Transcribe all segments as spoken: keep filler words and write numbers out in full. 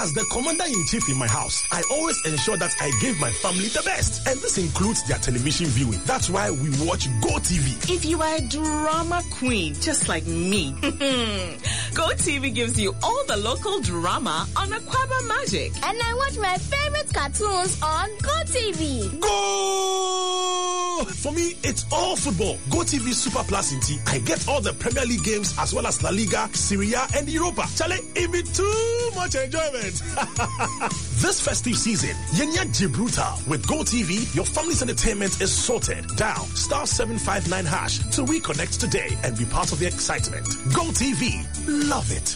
As the commander-in-chief in my house, I always ensure that I give my family the best. And this includes their television viewing. That's why we watch GoTV. If you are a drama queen, just like me, GoTV gives you all the local drama on Aquaba Magic. And I watch my favorite cartoons on GoTV. Go! For me, it's all football. GoTV Super Plus in T. I get all the Premier League games as well as La Liga, Serie A, and Europa. Chale, it be too much enjoyment. This festive season, Yenya Gibraltar with GoTV, your family's entertainment is sorted. Dial star seven five nine hash to reconnect today and be part of the excitement. GoTV, love it.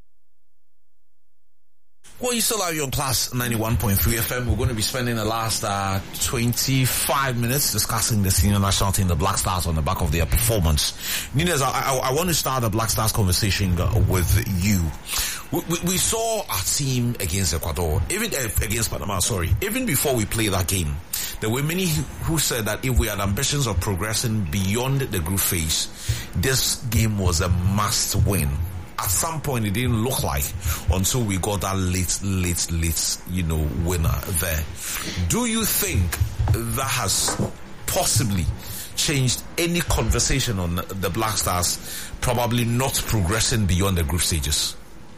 Well, you still have your Class ninety-one point three F M. We're going to be spending the last uh, twenty-five minutes discussing the senior national team, the Black Stars, on the back of their performance. Nunez, I, I, I want to start the Black Stars conversation with you. We, we, we saw our team against Ecuador, even uh, against Panama, sorry. Even before we played that game, there were many who said that if we had ambitions of progressing beyond the group phase, this game was a must win. At some point, it didn't look like until we got that late, late, late, you know, winner there. Do you think that has possibly changed any conversation on the Black Stars probably not progressing beyond the group stages?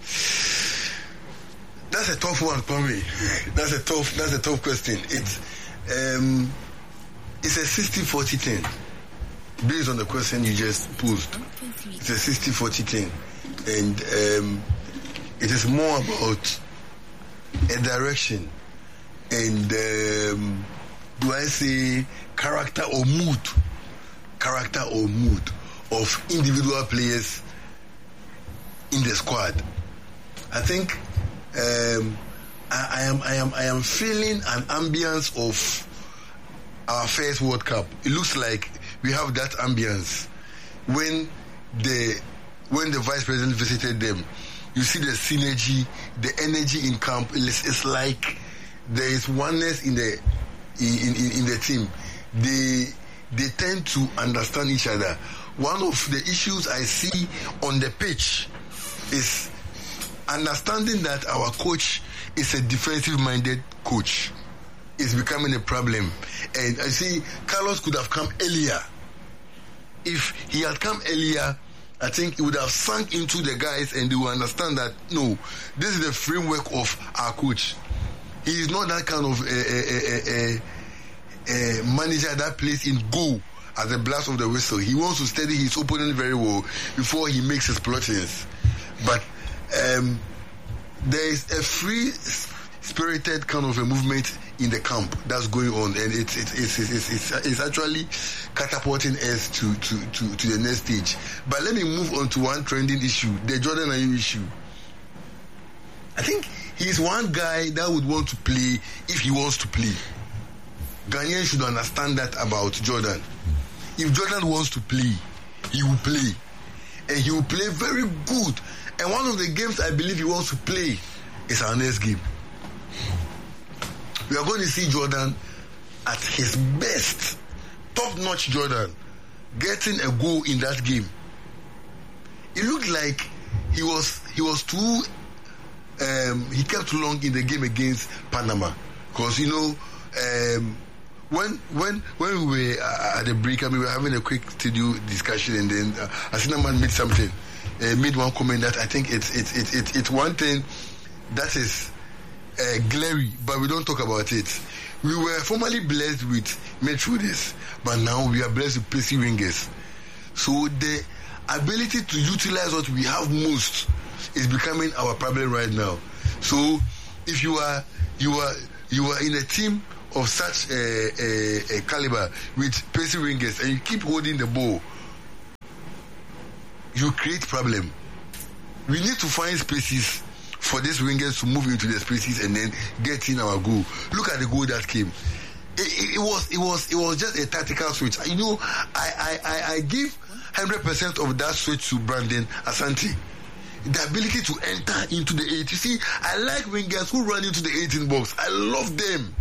That's a tough one for me. That's a tough. That's a tough question. It's um, it's a sixty forty thing. Based on the question you just posed, it's a sixty forty thing. And um, it is more about a direction and um, do I say character or mood character or mood of individual players in the squad. I think um, I, I am I am I am feeling an ambience of our first World Cup. It looks like we have that ambience when the When the vice president visited them. You see the synergy, the energy in camp. It's, it's like there is oneness in the in, in, in the team. They they tend to understand each other. One of the issues I see on the pitch is understanding that our coach is a defensive-minded coach. Is becoming a problem. And I see Carlos could have come earlier. If he had come earlier, I think it would have sunk into the guys and they will understand that, no, this is the framework of our coach. He is not that kind of a, a, a, a, a manager that plays in go at the blast of the whistle. He wants to study his opponent very well before he makes his plottings. But um, there is a free-spirited kind of a movement in the camp that's going on, and it's it's it's it's, it's, it's actually catapulting us to, to, to, to the next stage. But let me move on to one trending issue, the Jordan Ayew issue. I think he's one guy that would want to play if he wants to play. Ghanaians should understand that about Jordan. If Jordan wants to play, he will play. And he will play very good. And one of the games I believe he wants to play is our next game. We are going to see Jordan at his best, top-notch Jordan, getting a goal in that game. It looked like he was he was too. Um, he kept too long in the game against Panama, because you know um, when when when we were at the break, I mean, we were having a quick studio discussion, and then uh, Asinaman made something, uh, made one comment that I think it's it's it's it's, it's one thing that is. Uh, glary, but we don't talk about it. We were formerly blessed with midfielders, but now we are blessed with pacey wingers. So the ability to utilize what we have most is becoming our problem right now. So if you are you are you are in a team of such a, a, a caliber with pacey wingers and you keep holding the ball, you create problem. We need to find spaces for these wingers to move into the spaces and then get in our goal. Look at the goal that came. It, it, it was it was it was just a tactical switch. You know, I I, I give one hundred percent of that switch to Brandon Asante. The ability to enter into the eight. You see, I like wingers who run into the eighteen box. I love them.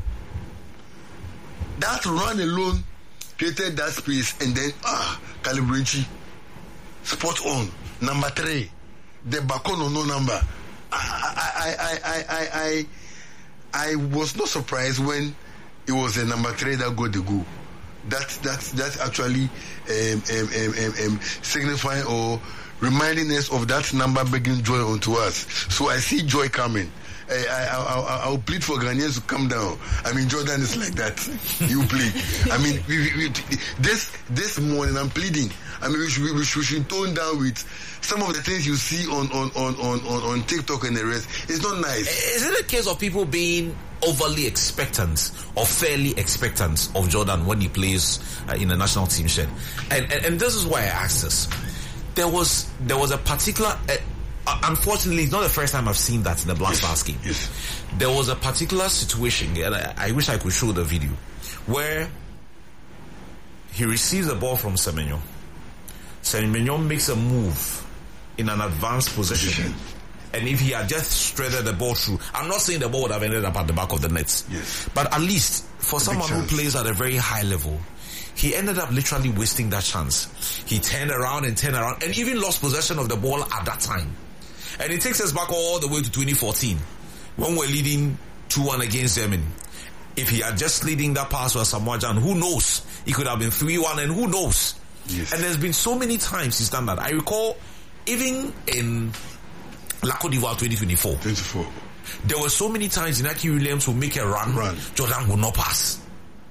That run alone created that space, and then ah, Calibrinchi, spot on. Number three, the Bakono no number. I, I, I, I, I, I, I was not surprised when it was a number three that got the goal. That that that actually um, um, um, um, um, signifying or reminding us of that number bringing joy onto us. So I see joy coming. I, I, I, I'll plead for Ghanaians to come down. I mean, Jordan is like that. You plead. I mean, we, we, we, this this morning I'm pleading. I mean, we should, we, should, we should tone down with some of the things you see on on, on, on, on on TikTok and the rest. It's not nice. Is it a case of people being overly expectant or fairly expectant of Jordan when he plays uh, in the national team shed? And, and and this is why I asked this. There was there was a particular. Uh, Uh, unfortunately, it's not the first time I've seen that in the Black Stars game. Yes. There was a particular situation, and I, I wish I could show the video, where he receives the ball from Semenyo. Semenyo makes a move in an advanced position. And if he had just threaded the ball through, I'm not saying the ball would have ended up at the back of the net. Yes. But at least, for someone who plays at a very high level, he ended up literally wasting that chance. He turned around and turned around and even lost possession of the ball at that time. And it takes us back all the way to twenty fourteen when we're leading two one against Germany. If he had just leading that pass to Samoa Jan, who knows? It could have been three one and who knows? Yes. And there's been so many times he's done that. I recall even in La Côte d'Ivoire twenty twenty-four. twenty-four. There were so many times Inaki Williams would make a run, run. Jordan would not pass.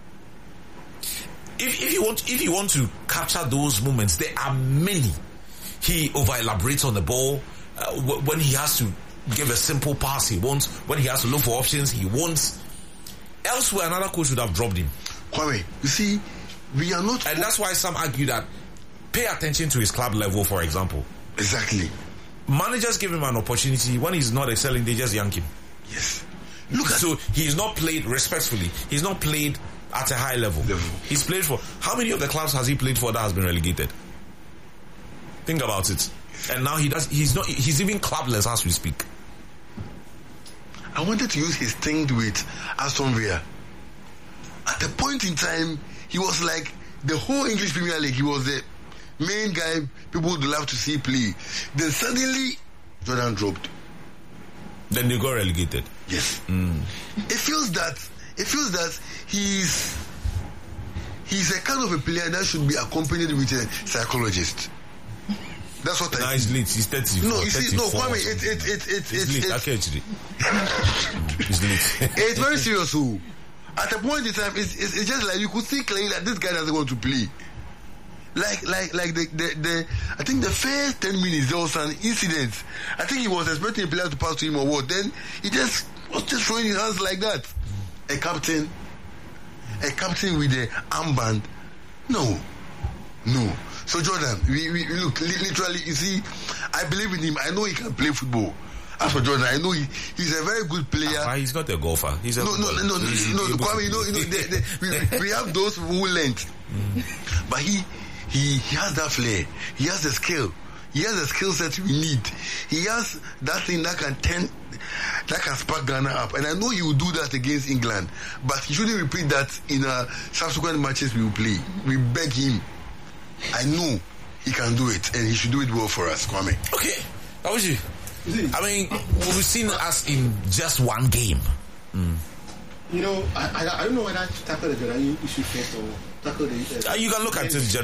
If, if you want, if you want to capture those moments, there are many. He over elaborates on the ball. Uh, w- when he has to give a simple pass, he wants. When he has to look for options, he wants. Elsewhere, another coach would have dropped him. Kwame, you see, we are not. And that's why some argue that pay attention to his club level, for example. Exactly. Managers give him an opportunity. When he's not excelling, they just yank him. Yes. Look at so he's not played respectfully. He's not played at a high level. level. He's played for how many of the clubs has he played for that has been relegated? Think about it. And now he does. He's not. He's even clubless as we speak. I wanted to use his thing with Aston Villa. At a point in time, he was like the whole English Premier League. He was the main guy people would love to see play. Then suddenly, Jordan dropped. Then they got relegated. Yes. Mm. It feels that. It feels that he's he's a kind of a player that should be accompanied with a psychologist. That's what no, I. He's late. He's thirty. No, you see, no, Kwame, it, it, it, it, it's it, late. Okay, actually, it's late. It's very serious. So, at a point in time, it's, it's, it's just like you could see clearly that this guy doesn't want to play. Like, like, like the, the, the, I think the first ten minutes there was an incident. I think he was expecting a player to pass to him or what. Then he just was just throwing his hands like that. A captain, a captain with the armband. No, no. So Jordan, we, we look literally. You see, I believe in him. I know he can play football. As for Jordan, I know he, he's a very good player. Ah, he's not a golfer. He's a no, no, no, no, no. He's, no, he's no Kwame, you know, you know, they, they, we, we have those who length, mm. but he, he, he has that flair. He has the skill. He has the skill set we need. He has that thing that can turn, that can spark Ghana up. And I know he will do that against England, but he shouldn't repeat that in uh, subsequent matches we will play. We beg him. I know he can do it, and he should do it well for us, Kwame. Okay, how was you? I mean, we've seen us in just one game. Mm. You know, I, I, I don't know whether to tackle the Jordan issue first or tackle the. Uh, you can look at it.